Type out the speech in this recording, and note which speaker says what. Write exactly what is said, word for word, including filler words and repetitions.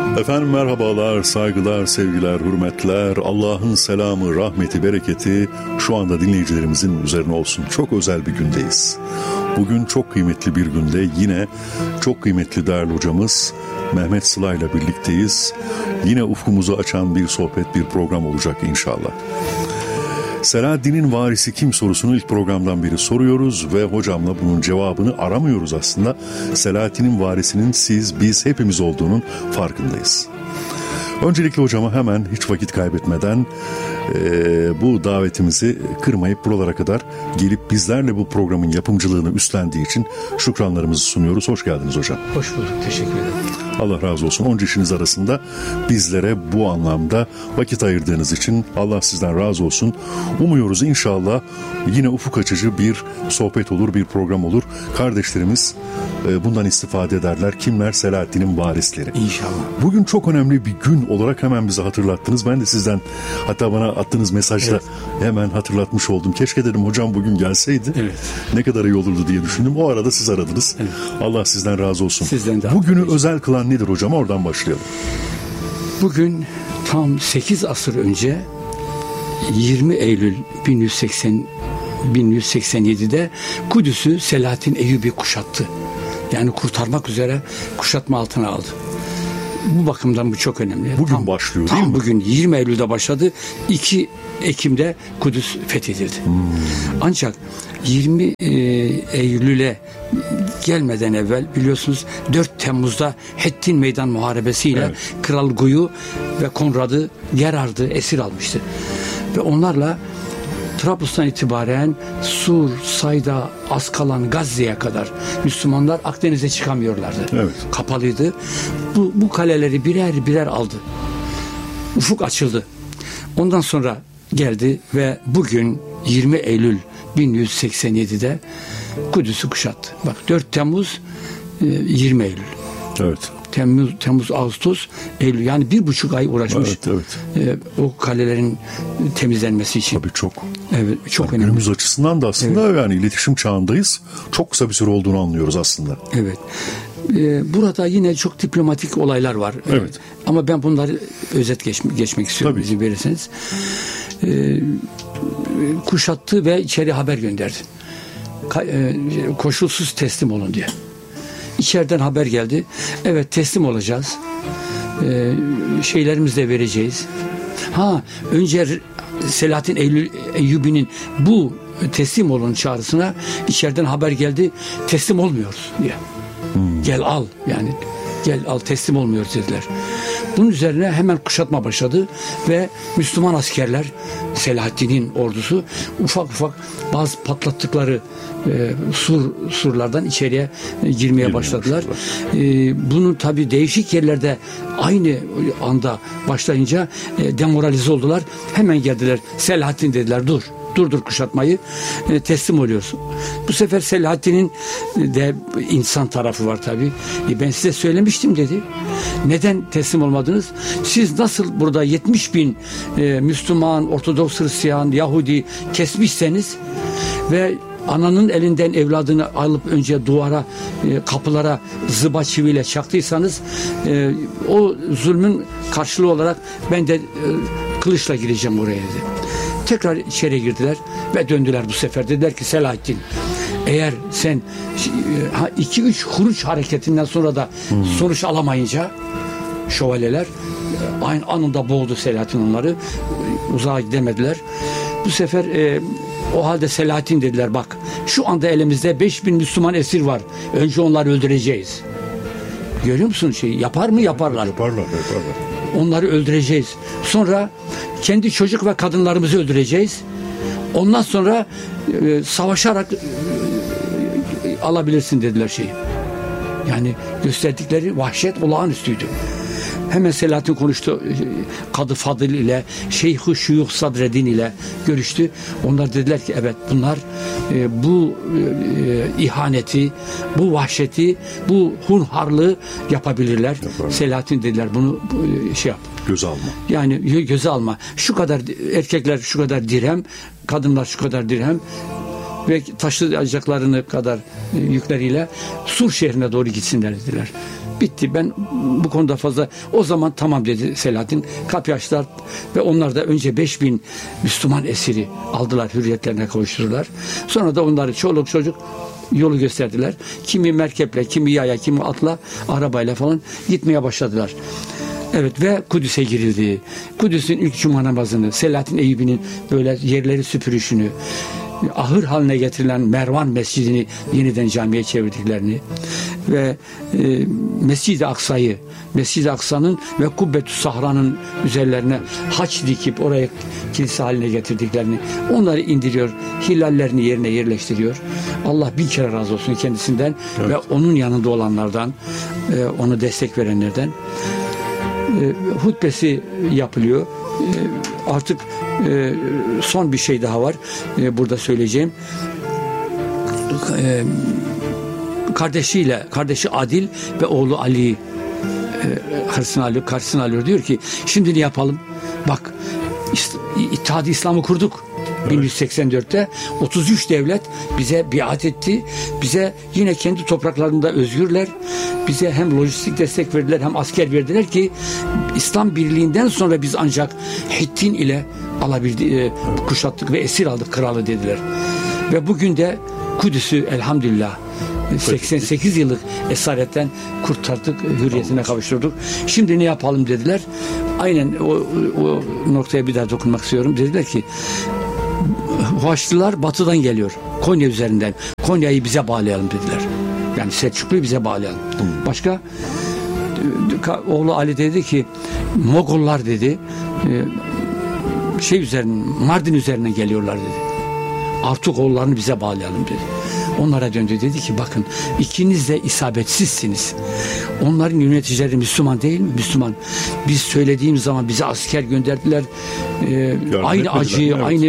Speaker 1: Efendim merhabalar, saygılar, sevgiler, hürmetler. Allah'ın selamı, rahmeti, bereketi şu anda dinleyicilerimizin üzerine olsun. Çok özel bir gündeyiz. Bugün çok kıymetli bir günde yine çok kıymetli değerli hocamız Mehmet Sıla ile birlikteyiz. Yine ufkumuzu açan bir sohbet, bir program olacak inşallah. Selahaddin'in varisi kim sorusunu ilk programdan beri soruyoruz ve hocamla bunun cevabını aramıyoruz aslında. Selahaddin'in varisinin siz, biz, hepimiz olduğunun farkındayız. Öncelikle hocama hemen hiç vakit kaybetmeden e, bu davetimizi kırmayıp buralara kadar gelip bizlerle bu programın yapımcılığını üstlendiği için şükranlarımızı sunuyoruz. Hoş geldiniz hocam.
Speaker 2: Hoş bulduk, teşekkür ederim.
Speaker 1: Allah razı olsun. Onca işiniz arasında bizlere bu anlamda vakit ayırdığınız için Allah sizden razı olsun. Umuyoruz inşallah yine ufuk açıcı bir sohbet olur, bir program olur. Kardeşlerimiz bundan istifade ederler. Kimler? Selahaddin'in varisleri.
Speaker 2: İnşallah.
Speaker 1: Bugün çok önemli bir gün olarak hemen bize hatırlattınız. Ben de sizden hatta bana attığınız mesajla evet. hemen hatırlatmış oldum. Keşke dedim hocam bugün gelseydi. Evet. Ne kadar iyi olurdu diye düşündüm. O arada siz aradınız. Evet. Allah sizden razı olsun. Sizden de. Bugünü özel kılan nedir hocam? Oradan başlayalım.
Speaker 2: Bugün tam sekiz asır önce yirmi Eylül bin yüz seksen bin yüz seksen yedi'de Kudüs'ü Selahaddin Eyyubi kuşattı. Yani kurtarmak üzere kuşatma altına aldı. Bu bakımdan bu çok önemli.
Speaker 1: Bugün
Speaker 2: tam,
Speaker 1: başlıyor
Speaker 2: tam
Speaker 1: değil mi?
Speaker 2: Bugün yirmi Eylül'de başladı. iki Ekim'de Kudüs fethedildi. Hmm. Ancak yirmi Eylül'e gelmeden evvel biliyorsunuz dört Temmuz'da Hettin Meydan Muharebesi'yle evet. Kral Guyu ve Konrad'ı Gerard'ı esir almıştı. Ve onlarla Trablus'tan itibaren Sur, Sayda, Askalan, Gazze'ye kadar Müslümanlar Akdeniz'e çıkamıyorlardı. Evet. Kapalıydı. Bu, bu kaleleri birer birer aldı. Ufuk açıldı. Ondan sonra geldi ve bugün yirmi Eylül bin yüz seksen yedi'de Kudüs'ü kuşattı. Bak dört Temmuz yirmi Eylül.
Speaker 1: Evet.
Speaker 2: Temmuz, Temmuz, Ağustos, Eylül yani bir buçuk ay uğraşmış.
Speaker 1: Evet, evet.
Speaker 2: E, o kalelerin temizlenmesi için.
Speaker 1: Tabii çok.
Speaker 2: Evet, çok
Speaker 1: yani
Speaker 2: önemli.
Speaker 1: Günümüz açısından da aslında evet. yani iletişim çağındayız. Çok kısa bir süre olduğunu anlıyoruz aslında.
Speaker 2: Evet. E, burada yine çok diplomatik olaylar var.
Speaker 1: Evet.
Speaker 2: E, ama ben bunları özet geç, geçmek istiyorum
Speaker 1: Tabii.
Speaker 2: izin verirseniz. E, kuşattı ve içeri haber gönderdi. Ka, e, koşulsuz teslim olun diye. İçeriden haber geldi. Evet teslim olacağız. Ee, şeylerimizi de vereceğiz. Ha önce Selahaddin Eylül, Eyyubi'nin bu teslim olun çağrısına içeriden haber geldi. Teslim olmuyoruz diye. Hmm. Gel al yani. Gel al teslim olmuyoruz dediler. Bunun üzerine hemen kuşatma başladı ve Müslüman askerler Selahaddin'in ordusu ufak ufak bazı patlattıkları e, sur surlardan içeriye e, girmeye başladılar. E, bunun tabii değişik yerlerde aynı anda başlayınca e, demoralize oldular. Hemen geldiler. Selahaddin dediler dur. Durdur kuşatmayı, e, teslim oluyorsun. Bu sefer Selahaddin'in de insan tarafı var tabii. E, ben size söylemiştim dedi. Neden teslim olmadınız? Siz nasıl burada yetmiş bin e, Müslüman, Ortodoks Hristiyan, Yahudi kesmişseniz ve ananın elinden evladını alıp önce duvara, e, kapılara zıba çiviyle çaktıysanız e, o zulmün karşılığı olarak ben de e, kılıçla gireceğim oraya dedi. Tekrar içeri girdiler ve döndüler bu sefer. Dediler ki Selahaddin eğer sen iki üç huruç hareketinden sonra da hmm. sonuç alamayınca şövalyeler aynı anında boğdu Selahaddin onları. Uzağa gidemediler. Bu sefer e, o halde Selahaddin dediler bak şu anda elimizde beş bin Müslüman esir var. Önce onları öldüreceğiz. Görüyor musun şeyi? Yapar mı? Yaparlar.
Speaker 1: Yaparlar, yaparlar.
Speaker 2: Onları öldüreceğiz. Sonra kendi çocuk ve kadınlarımızı öldüreceğiz. Ondan sonra e, savaşarak e, alabilirsin dediler şeyi. Yani gösterdikleri vahşet olağanüstüydü. Hemen Selahaddin konuştu. Kadı Fadıl ile Şeyh-i Şuyuh Sadreddin ile görüştü. Onlar dediler ki evet bunlar e, bu e, ihaneti, bu vahşeti, bu hunharlığı yapabilirler. Yaparım. Selahaddin dediler bunu e, şey yap.
Speaker 1: Göze alma.
Speaker 2: Yani göze alma. Şu kadar erkekler şu kadar dirhem, kadınlar şu kadar dirhem ve taşıyacaklarını kadar e, yükleriyle Sur şehrine doğru gitsinler dediler. Bitti. Ben bu konuda fazla o zaman tamam dedi Selahattin. Kapıyı açtılar ve onlar da önce beş bin Müslüman esiri aldılar, hürriyetlerine kavuşturdular. Sonra da onları çoluk çocuk yolu gösterdiler. Kimi merkeple, kimi yaya, kimi atla, arabayla falan gitmeye başladılar. Evet ve Kudüs'e girildi. Kudüs'ün ilk cuma namazını, Selahattin Eyyubi'nin böyle yerleri süpürüşünü, ahır haline getirilen Mervan Mescidi'ni yeniden camiye çevirdiklerini ve e, Mescid-i Aksa'yı, Mescid-i Aksa'nın ve Kubbetü Sahra'nın üzerlerine haç dikip oraya kilise haline getirdiklerini, onları indiriyor, hilallerini yerine yerleştiriyor. Allah bin kere razı olsun kendisinden, evet, ve onun yanında olanlardan, e, onu destek verenlerden. E, hutbesi yapılıyor. E, artık e, son bir şey daha var. E, burada söyleyeceğim. E, kardeşiyle, kardeşi Adil ve oğlu Ali'yi e, karşısına alıyor, karşısına alıyor. Diyor ki şimdi ne yapalım? Bak, İttihat-ı İslam'ı kurduk. Evet. bin yüz seksen dörtte otuz üç devlet bize biat etti. Bize yine kendi topraklarında özgürler. Bize hem lojistik destek verdiler hem asker verdiler ki İslam birliğinden sonra biz ancak Hittin ile alabildi, e, kuşattık ve esir aldık kralı dediler. Ve bugün de Kudüs'ü elhamdülillah seksen sekiz yıllık esaretten kurtardık, hürriyetine kavuşturduk. Şimdi ne yapalım dediler. Aynen o, o noktaya bir daha dokunmak istiyorum. Dediler ki Haçlılar batıdan geliyor. Konya üzerinden. Konya'yı bize bağlayalım dediler. Yani Selçuklu'yu bize bağlayalım. Başka oğlu Ali dedi ki Mogollar dedi şey üzerinden, Mardin üzerinden geliyorlar dedi. Artukoğullarını bize bağlayalım dedi. Onlara döndü, dedi ki bakın ikiniz de isabetsizsiniz. Onların yöneticileri Müslüman değil mi? Müslüman. Biz söylediğimiz zaman bize asker gönderdiler. Ee, aynı acıyı, evet, aynı